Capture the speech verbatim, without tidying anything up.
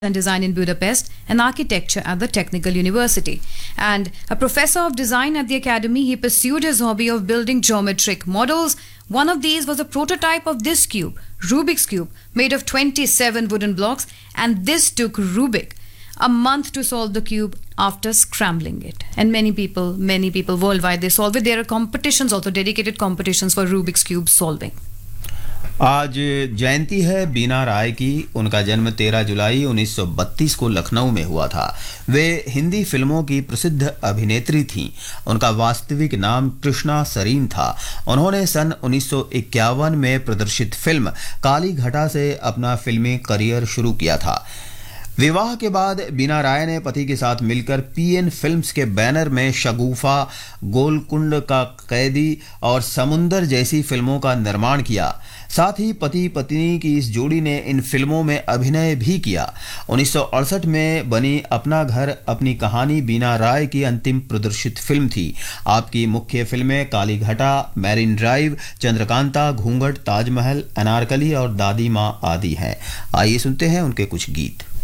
and Design in Budapest and Architecture at the Technical University. And a professor of design at the academy, he pursued his hobby of building geometric models. One of these was a prototype of this cube, Rubik's Cube, made of twenty-seven wooden blocks, and this took Rubik a month to solve the cube after scrambling it. And many people, many people worldwide, they solve it. There are competitions, also dedicated competitions for Rubik's Cube solving. आज जयंती है बीना राय की। उनका जन्म तेरह जुलाई उन्नीस सौ बत्तीस को लखनऊ में हुआ था। वे हिंदी फिल्मों की प्रसिद्ध अभिनेत्री थीं। उनका वास्तविक नाम कृष्णा सरीन था। उन्होंने सन उन्नीस सौ इक्यावन में प्रदर्शित फिल्म काली घटा से अपना फिल्मी करियर शुरू किया था। विवाह के बाद बीना राय ने पति के साथ मिलकर पीएन फिल्म्स के बैनर में शगुफा, गोलकुंड का कैदी और समुंदर जैसी फिल्मों का निर्माण किया। साथ ही पति पत्नी की इस जोड़ी ने इन फिल्मों में अभिनय भी किया। उन्नीस सौ अड़सठ में बनी अपना घर अपनी कहानी बीना राय की अंतिम प्रदर्शित फिल्म थी। आपकी मुख्य फिल्में काली घटा, मैरिन ड्राइव, चंद्रकांता, घूंघट, ताजमहल, अनारकली और दादी माँ आदि हैं। आइए सुनते हैं उनके कुछ गीत।